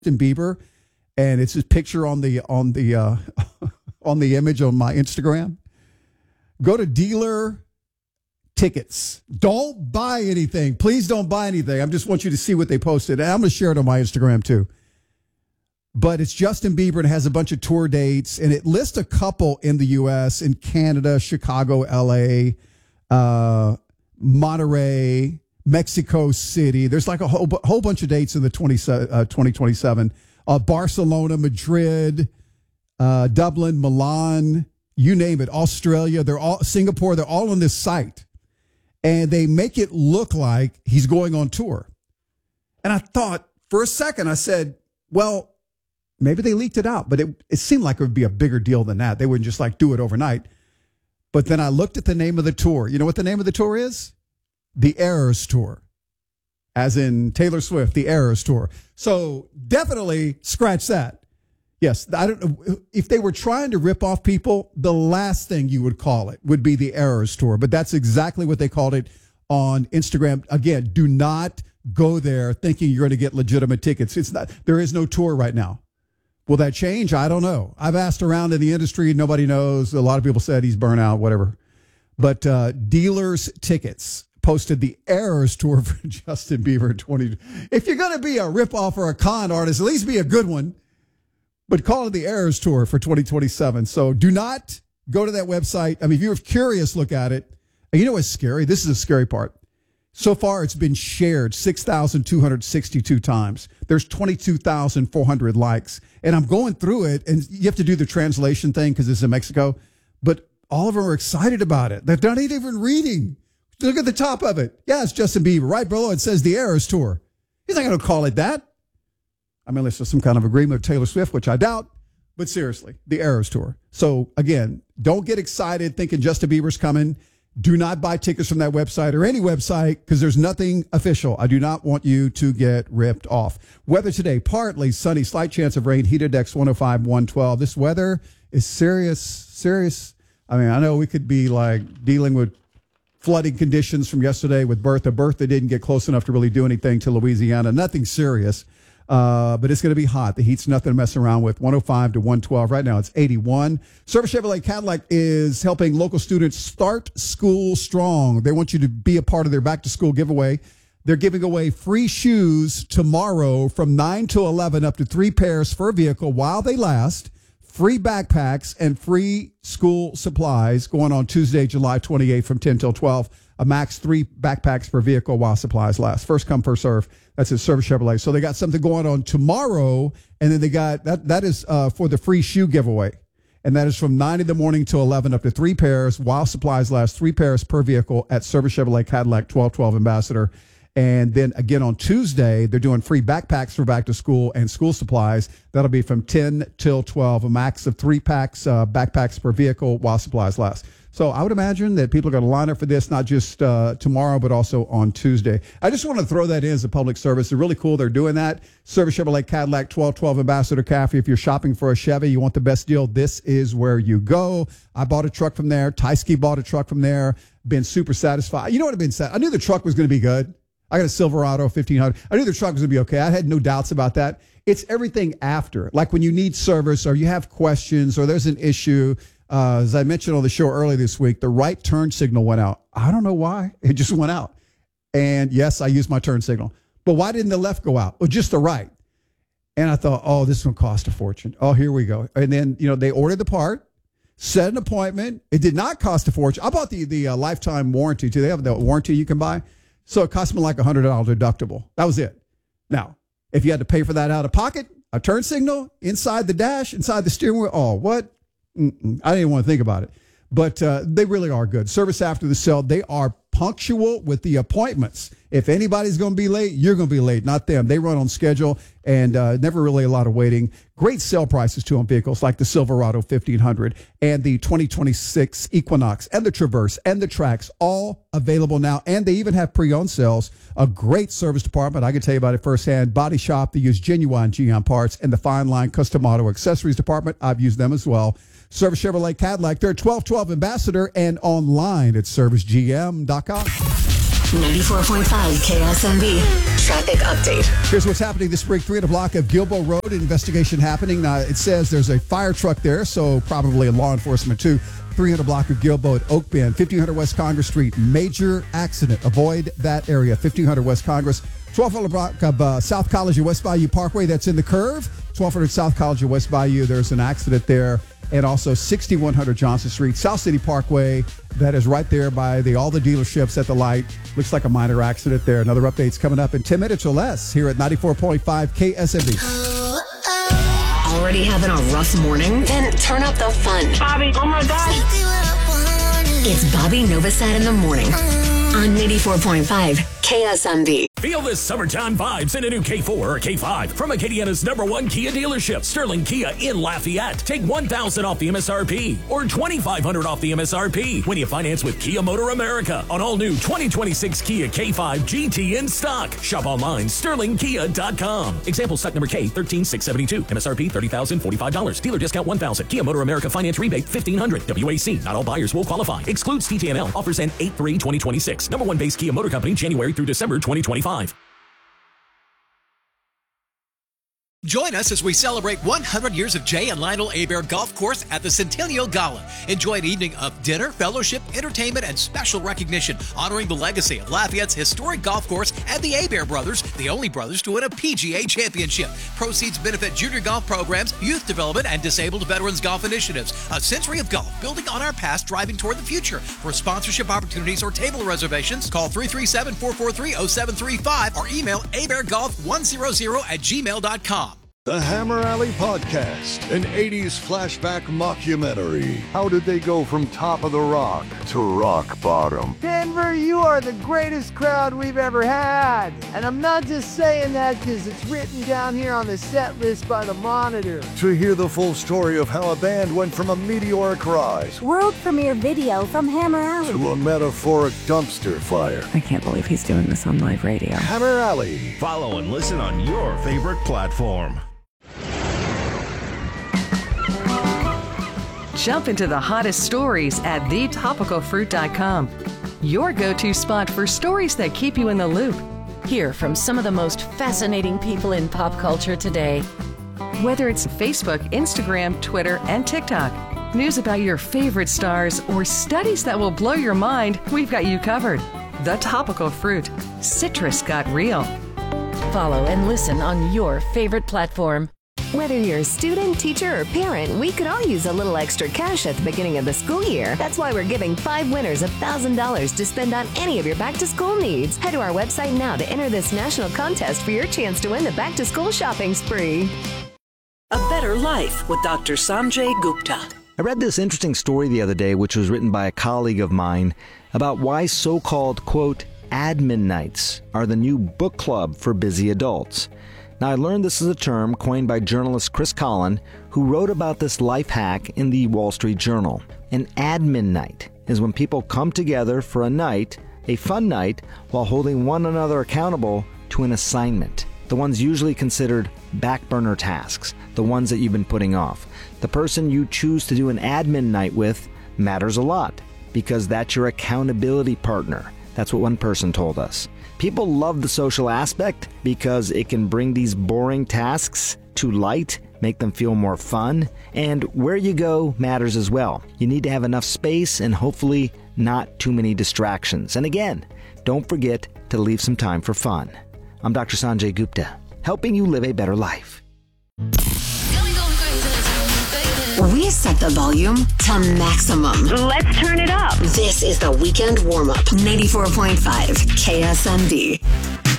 Justin Bieber, and it's his picture on the on the image on my Instagram. Go to dealer tickets. Don't buy anything. Please don't buy anything. I just want you to see what they posted. And I'm going to share it on my Instagram too. But it's Justin Bieber and it has a bunch of tour dates, and it lists a couple in the U.S., in Canada, Chicago, L.A., Monterey, Mexico City. There's like a whole bunch of dates in the 2027. Barcelona, Madrid, Dublin, Milan, you name it, Australia, Singapore, they're all on this site. And they make it look like he's going on tour. And I thought for a second, I said, well, maybe they leaked it out, but it seemed like it would be a bigger deal than that. They wouldn't just like do it overnight. But then I looked at the name of the tour. You know what the name of the tour is? The Eras Tour. As in Taylor Swift, the Eras Tour. So definitely scratch that. Yes, I don't know. If they were trying to rip off people, the last thing you would call it would be the Eras Tour. But that's exactly what they called it on Instagram. Again, do not go there thinking you're going to get legitimate tickets. It's not. There is no tour right now. Will that change? I don't know. I've asked around in the industry. Nobody knows. A lot of people said he's burnt out, whatever. But Dealers Tickets posted the Eras Tour for Justin Bieber 20. If you're going to be a ripoff or a con artist, at least be a good one. But call it the Eras Tour for 2027. So do not go to that website. I mean, if you're curious, look at it. And you know what's scary? This is the scary part. So far, it's been shared 6,262 times. There's 22,400 likes. And I'm going through it, and you have to do the translation thing because it's in Mexico. But all of them are excited about it. They're not even reading. Look at the top of it. Yeah, it's Justin Bieber. Right below it says the Eras Tour. He's not going to call it that. I mean, unless there's some kind of agreement with Taylor Swift, which I doubt. But seriously, the Eras Tour. So, again, don't get excited thinking Justin Bieber's coming. Do not buy tickets from that website or any website because there's nothing official. I do not want you to get ripped off. Weather today, partly sunny, slight chance of rain, heat index 105, 112. This weather is serious. I mean, I know we could be like dealing with flooding conditions from yesterday with Bertha. Bertha didn't get close enough to really do anything to Louisiana. Nothing serious. But it's going to be hot. The heat's nothing to mess around with. 105 to 112. Right now, it's 81. Service Chevrolet Cadillac is helping local students start school strong. They want you to be a part of their back-to-school giveaway. They're giving away free shoes tomorrow from 9 to 11, up to 3 pairs per vehicle while they last. Free backpacks and free school supplies going on Tuesday, July 28th from 10 till 12. A max 3 backpacks per vehicle while supplies last. First come, first serve. That's at Service Chevrolet. So they got something going on tomorrow, and then they got that is for the free shoe giveaway. And that is from 9 in the morning to 11, up to 3 pairs while supplies last. 3 pairs per vehicle at Service Chevrolet Cadillac, 1212 Ambassador. And then again on Tuesday, they're doing free backpacks for back to school and school supplies. That'll be from 10 till 12, a max of 3 packs, backpacks per vehicle while supplies last. So I would imagine that people are going to line up for this, not just tomorrow, but also on Tuesday. I just want to throw that in as a public service. It's really cool they're doing that. Service Chevrolet Cadillac, 1212 Ambassador Caffrey. If you're shopping for a Chevy, you want the best deal, this is where you go. I bought a truck from there. Tyski bought a truck from there. Been super satisfied. You know what I've been sad? I knew the truck was going to be good. I got a Silverado 1500. I knew the truck was going to be okay. I had no doubts about that. It's everything after. Like when you need service or you have questions or there's an issue. As I mentioned on the show earlier this week, the right turn signal went out. I don't know why. It just went out. And yes, I used my turn signal. But why didn't the left go out? Well, just the right. And I thought, oh, this one cost a fortune. Oh, here we go. And then, they ordered the part, set an appointment. It did not cost a fortune. I bought the lifetime warranty too. They have the warranty you can buy. So it cost me like $100 deductible. That was it. Now, if you had to pay for that out of pocket, a turn signal inside the dash, inside the steering wheel, oh, what? I didn't even want to think about it. But they really are good. Service after the sale, they are punctual with the appointments. If anybody's going to be late, you're going to be late, not them. They run on schedule and never really a lot of waiting. Great sale prices, too, on vehicles like the Silverado 1500 and the 2026 Equinox and the Traverse and the Trax, all available now. And they even have pre-owned sales. A great service department. I can tell you about it firsthand. Body shop, they use genuine GM parts. And the fine line custom auto accessories department, I've used them as well. Service Chevrolet Cadillac, they're 1212 Ambassador and online at servicegm.com. 94.5 KSMB. Traffic update. Here's what's happening this spring. 300 block of Gilbo Road. An investigation happening. It says there's a fire truck there, so probably a law enforcement too. 300 block of Gilbo at Oak Bend. 1500 West Congress Street. Major accident. Avoid that area. 1500 West Congress. 1200 block of South College and West Bayou Parkway. That's in the curve. 1200 South College and West Bayou. There's an accident there. And also 6100 Johnson Street, South City Parkway. That is right there by all the dealerships at the light. Looks like a minor accident there. Another update's coming up in 10 minutes or less here at 94.5 KSMB. Already having a rough morning? Then turn up the fun. Bobby, oh my God. It's Bobby Novosad in the morning on 94.5 KSMB. Feel the summertime vibes in a new K4 or K5 from Acadiana's #1 Kia dealership, Sterling Kia in Lafayette. Take $1,000 off the MSRP or $2,500 off the MSRP when you finance with Kia Motor America on all new 2026 Kia K5 GT in stock. Shop online, sterlingkia.com. Example stock number K13672. MSRP $30,045. Dealer discount $1,000. Kia Motor America finance rebate $1,500. WAC. Not all buyers will qualify. Excludes TTNL. Offers end 8/3/2026. #1 base Kia Motor Company, January through December 2025. Join us as we celebrate 100 years of Jay and Lionel Hebert Golf Course at the Centennial Gala. Enjoy an evening of dinner, fellowship, entertainment, and special recognition, honoring the legacy of Lafayette's historic golf course and the Hebert brothers, the only brothers to win a PGA championship. Proceeds benefit junior golf programs, youth development, and disabled veterans golf initiatives. A century of golf, building on our past, driving toward the future. For sponsorship opportunities or table reservations, call 337-443-0735 or email hebertgolf100@gmail.com. The Hammer Alley Podcast, an 80s flashback mockumentary. How did they go from top of the rock to rock bottom? Denver, you are the greatest crowd we've ever had. And I'm not just saying that because it's written down here on the set list by the Monitor. To hear the full story of how a band went from a meteoric rise, world premiere video from Hammer Alley, to a metaphoric dumpster fire. I can't believe he's doing this on live radio. Hammer Alley. Follow and listen on your favorite platform. Jump into the hottest stories at thetopicalfruit.com. Your go-to spot for stories that keep you in the loop. Hear from some of the most fascinating people in pop culture today. Whether it's Facebook, Instagram, Twitter, and TikTok, news about your favorite stars, or studies that will blow your mind, we've got you covered. The Topical Fruit. Citrus got real. Follow and listen on your favorite platform. Whether you're a student, teacher, or parent, we could all use a little extra cash at the beginning of the school year. That's why we're giving 5 winners $1,000 to spend on any of your back-to-school needs. Head to our website now to enter this national contest for your chance to win the back-to-school shopping spree. A Better Life with Dr. Sanjay Gupta. I read this interesting story the other day, which was written by a colleague of mine, about why so-called, quote, admin nights are the new book club for busy adults. Now, I learned this is a term coined by journalist Chris Collin, who wrote about this life hack in the Wall Street Journal. An admin night is when people come together for a night, a fun night, while holding one another accountable to an assignment. The ones usually considered back burner tasks, the ones that you've been putting off. The person you choose to do an admin night with matters a lot, because that's your accountability partner. That's what one person told us. People love the social aspect because it can bring these boring tasks to light, make them feel more fun, and where you go matters as well. You need to have enough space and hopefully not too many distractions. And again, don't forget to leave some time for fun. I'm Dr. Sanjay Gupta, helping you live a better life. We set the volume to maximum. Let's turn it up. This is the weekend warm-up. 94.5 KSMB.